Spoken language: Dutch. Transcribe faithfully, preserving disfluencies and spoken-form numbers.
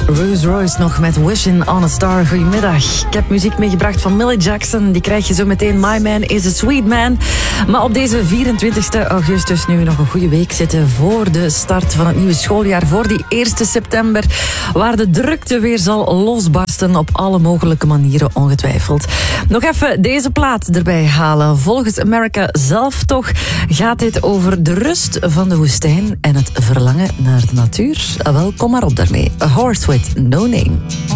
Rolls Royce nog met Wishing on a Star. Goedemiddag. Ik heb muziek meegebracht van Millie Jackson. Die krijg je zo meteen. My Man is a Sweet Man. Maar op deze vierentwintigste augustus, nu we nog een goede week zitten voor de start van het nieuwe schooljaar, voor die eerste september, waar de drukte weer zal losbarsten op alle mogelijke manieren, ongetwijfeld. Nog even deze plaat erbij halen. Volgens America zelf toch gaat dit over de rust van de woestijn en het verlangen naar de natuur. Wel, kom maar op daarmee. A Horse with No Name.